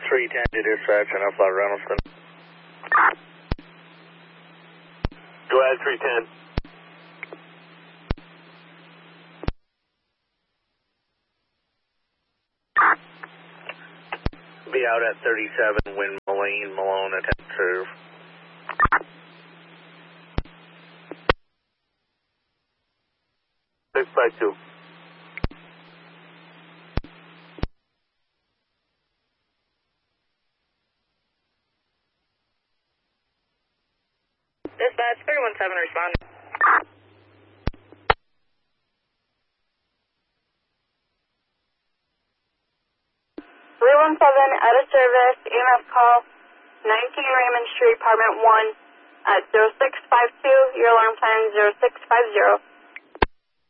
310 to dispatch on Alpha Reynoldston. Go ahead, 310. Be out at 37, Windmill Lane, Malone, attempt serve. Six by two. Dispatch 317 respond. 317 out of service, EMF call, 19 Raymond Street, apartment 1 at 0652, your alarm time 0650.